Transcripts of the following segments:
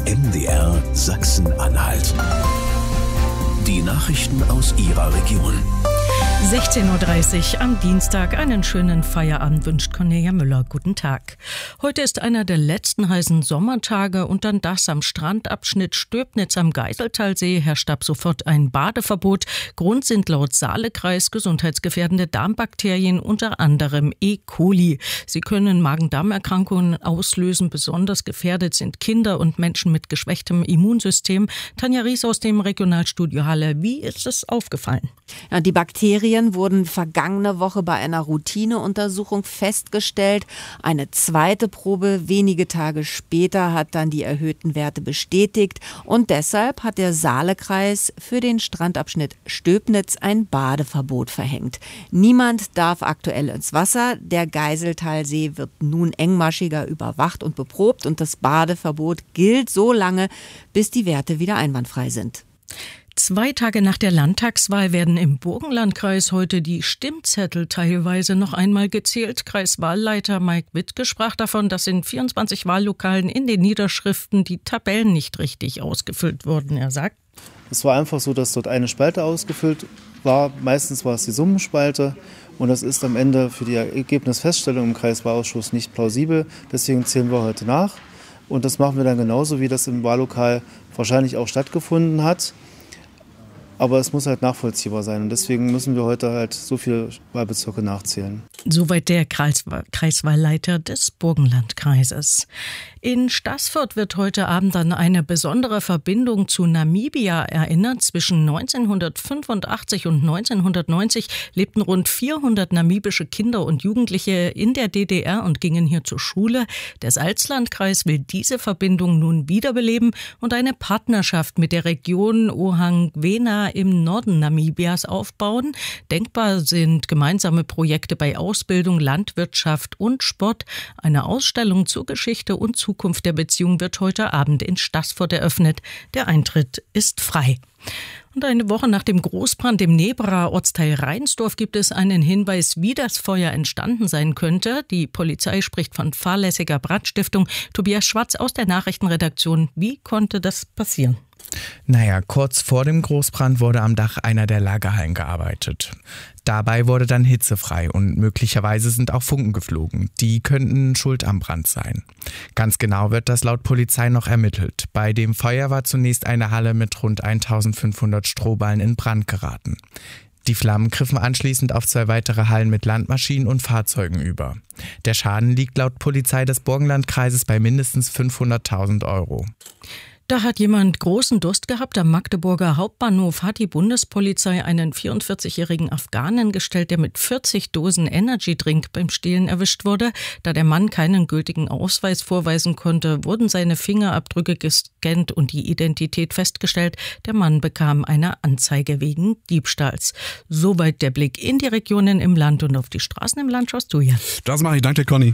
MDR Sachsen-Anhalt. Die Nachrichten aus Ihrer Region. 16.30 Uhr am Dienstag. Einen schönen Feierabend wünscht Cornelia Müller. Guten Tag. Heute ist einer der letzten heißen Sommertage und dann das am Strandabschnitt Stöbnitz am Geiseltalsee herrscht ab sofort ein Badeverbot. Grund sind laut Saalekreis gesundheitsgefährdende Darmbakterien, unter anderem E. coli. Sie können Magen-Darm-Erkrankungen auslösen. Besonders gefährdet sind Kinder und Menschen mit geschwächtem Immunsystem. Tanja Ries aus dem Regionalstudio Halle. Wie ist es aufgefallen? Ja, die Bakterien wurden vergangene Woche bei einer Routineuntersuchung festgestellt. Eine zweite Probe wenige Tage später hat dann die erhöhten Werte bestätigt. Und deshalb hat der Saalekreis für den Strandabschnitt Stöbnitz ein Badeverbot verhängt. Niemand darf aktuell ins Wasser. Der Geiseltalsee wird nun engmaschiger überwacht und beprobt. Und das Badeverbot gilt so lange, bis die Werte wieder einwandfrei sind. 2 Tage nach der Landtagswahl werden im Burgenlandkreis heute die Stimmzettel teilweise noch einmal gezählt. Kreiswahlleiter Mike Wittke sprach davon, dass in 24 Wahllokalen in den Niederschriften die Tabellen nicht richtig ausgefüllt wurden. Er sagt: Es war einfach so, dass dort eine Spalte ausgefüllt war. Meistens war es die Summenspalte. Und das ist am Ende für die Ergebnisfeststellung im Kreiswahlausschuss nicht plausibel. Deswegen zählen wir heute nach. Und das machen wir dann genauso, wie das im Wahllokal wahrscheinlich auch stattgefunden hat. Aber es muss halt nachvollziehbar sein. Und deswegen müssen wir heute halt so viele Wahlbezirke nachzählen. Soweit der Kreiswahlleiter des Burgenlandkreises. In Staßfurt wird heute Abend an eine besondere Verbindung zu Namibia erinnert. Zwischen 1985 und 1990 lebten rund 400 namibische Kinder und Jugendliche in der DDR und gingen hier zur Schule. Der Salzlandkreis will diese Verbindung nun wiederbeleben und eine Partnerschaft mit der Region Ohangwena im Norden Namibias aufbauen. Denkbar sind gemeinsame Projekte bei Ausbildung, Landwirtschaft und Sport. Eine Ausstellung zur Geschichte und Zukunft der Beziehung wird heute Abend in Staßfurt eröffnet. Der Eintritt ist frei. Und eine Woche nach dem Großbrand im Nebraer Ortsteil Reinsdorf gibt es einen Hinweis, wie das Feuer entstanden sein könnte. Die Polizei spricht von fahrlässiger Brandstiftung. Tobias Schwarz aus der Nachrichtenredaktion. Wie konnte das passieren? Kurz vor dem Großbrand wurde am Dach einer der Lagerhallen gearbeitet. Dabei wurde dann Hitze frei und möglicherweise sind auch Funken geflogen. Die könnten schuld am Brand sein. Ganz genau wird das laut Polizei noch ermittelt. Bei dem Feuer war zunächst eine Halle mit rund 1500 Strohballen in Brand geraten. Die Flammen griffen anschließend auf 2 weitere Hallen mit Landmaschinen und Fahrzeugen über. Der Schaden liegt laut Polizei des Burgenlandkreises bei mindestens 500.000 €. Da hat jemand großen Durst gehabt. Am Magdeburger Hauptbahnhof hat die Bundespolizei einen 44-jährigen Afghanen gestellt, der mit 40 Dosen Energy-Drink beim Stehlen erwischt wurde. Da der Mann keinen gültigen Ausweis vorweisen konnte, wurden seine Fingerabdrücke gescannt und die Identität festgestellt. Der Mann bekam eine Anzeige wegen Diebstahls. Soweit der Blick in die Regionen im Land und auf die Straßen im Land. Schaust du ja. Das mache ich. Danke dir, Conny.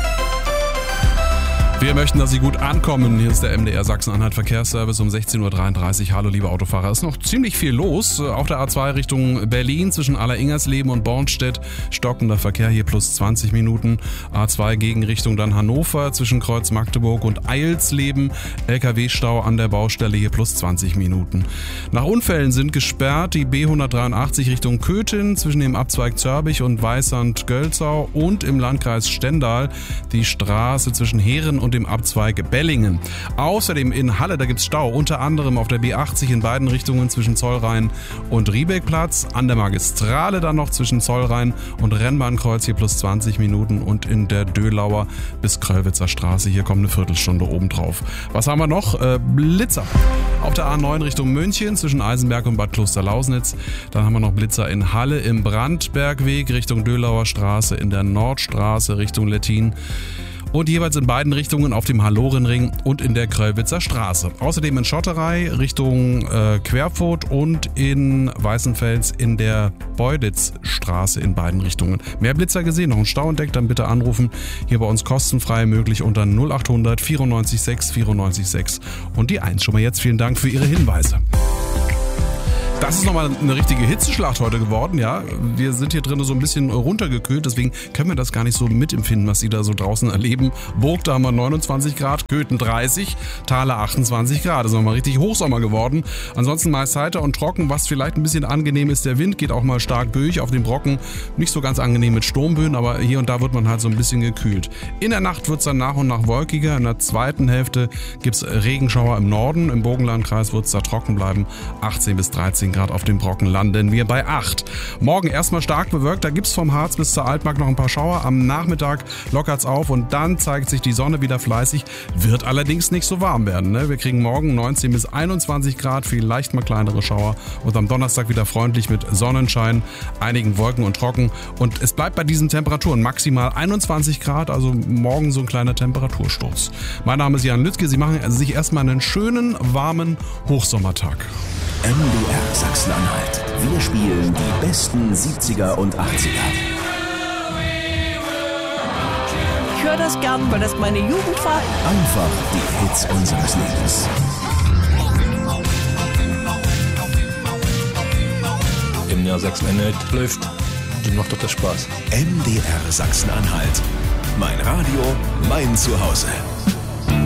Wir möchten, dass Sie gut ankommen. Hier ist der MDR Sachsen-Anhalt Verkehrsservice um 16.33 Uhr. Hallo, liebe Autofahrer. Es ist noch ziemlich viel los. Auf der A2 Richtung Berlin zwischen Alleringersleben und Bornstedt. Stockender Verkehr hier plus 20 Minuten. A2 Gegenrichtung dann Hannover zwischen Kreuz Magdeburg und Eilsleben. LKW-Stau an der Baustelle hier plus 20 Minuten. Nach Unfällen sind gesperrt die B183 Richtung Köthen zwischen dem Abzweig Zörbich und Weißand-Gölzau und im Landkreis Stendal die Straße zwischen Heeren und dem Abzweig Bellingen. Außerdem in Halle, da gibt's Stau, unter anderem auf der B80 in beiden Richtungen zwischen Zollrhein und Riebeckplatz, an der Magistrale dann noch zwischen Zollrhein und Rennbahnkreuz hier plus 20 Minuten und in der Dölauer bis Kröllwitzer Straße, hier kommt eine Viertelstunde obendrauf. Was haben wir noch? Blitzer auf der A9 Richtung München zwischen Eisenberg und Bad Klosterlausnitz. Dann haben wir noch Blitzer in Halle im Brandbergweg Richtung Dölauer Straße, in der Nordstraße Richtung Lettin. Und jeweils in beiden Richtungen auf dem Hallorenring und in der Kröllwitzer Straße. Außerdem in Schotterei Richtung Querfurt und in Weißenfels in der Beuditzstraße in beiden Richtungen. Mehr Blitzer gesehen, noch ein Stau entdeckt, dann bitte anrufen. Hier bei uns kostenfrei möglich unter 0800 94 6 94 6 und die 1. Schon mal jetzt vielen Dank für Ihre Hinweise. Das ist nochmal eine richtige Hitzeschlacht heute geworden, ja. Wir sind hier drin so ein bisschen runtergekühlt, deswegen können wir das gar nicht so mitempfinden, was Sie da so draußen erleben. Burg, da haben wir 29 Grad, Köthen 30, Thaler 28 Grad. Das ist nochmal richtig Hochsommer geworden. Ansonsten meist heiter und trocken, was vielleicht ein bisschen angenehm ist. Der Wind geht auch mal stark durch auf den Brocken. Nicht so ganz angenehm mit Sturmböen, aber hier und da wird man halt so ein bisschen gekühlt. In der Nacht wird es dann nach und nach wolkiger. In der zweiten Hälfte gibt es Regenschauer im Norden. Im Burgenlandkreis wird es da trocken bleiben. 18 bis 13 Grad auf dem Brocken landen wir bei 8. Morgen erstmal stark bewölkt, da gibt es vom Harz bis zur Altmark noch ein paar Schauer. Am Nachmittag lockert es auf und dann zeigt sich die Sonne wieder fleißig. Wird allerdings nicht so warm werden. Ne? Wir kriegen morgen 19 bis 21 Grad, vielleicht mal kleinere Schauer. Und am Donnerstag wieder freundlich mit Sonnenschein, einigen Wolken und trocken. Und es bleibt bei diesen Temperaturen maximal 21 Grad, also morgen so ein kleiner Temperatursturz. Mein Name ist Jan Lüttke, Sie machen sich erstmal einen schönen, warmen Hochsommertag. MDR Sachsen-Anhalt. Wir spielen die besten 70er und 80er. Ich höre das gern, weil das meine Jugend war. Einfach die Hits unseres Lebens. MDR Sachsen-Anhalt läuft. Das macht doch das Spaß. MDR Sachsen-Anhalt. Mein Radio, mein Zuhause.